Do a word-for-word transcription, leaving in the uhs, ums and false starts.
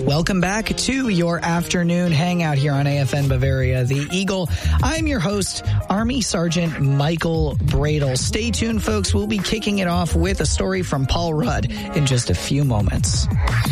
Welcome back to your afternoon hangout here on A F N Bavaria, the Eagle. I'm your host, Army Sergeant Michael Bradle. Stay tuned, folks. We'll be kicking it off with a story from Paul Rudd in just a few moments.